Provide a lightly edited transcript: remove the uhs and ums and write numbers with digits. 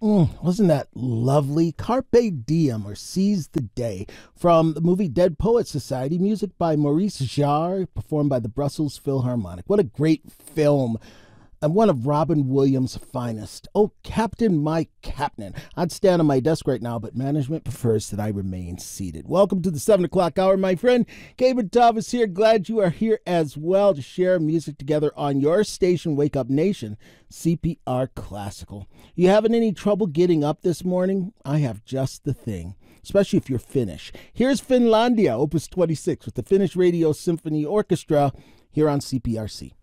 Wasn't that lovely? Carpe Diem, or Seize the Day, from the movie Dead Poets Society, music by Maurice Jarre, performed by the Brussels Philharmonic. What a great film, and one of Robin Williams' finest. Oh, Captain, my Captain. I'd stand on my desk right now, but management prefers that I remain seated. Welcome to the 7 o'clock hour, my friend. Gabe Thomas here. Glad you are here as well to share music together on your station, Wake Up Nation, CPR Classical. You having any trouble getting up this morning? I have just the thing, especially if you're Finnish. Here's Finlandia, Opus 26, with the Finnish Radio Symphony Orchestra here on CPRC.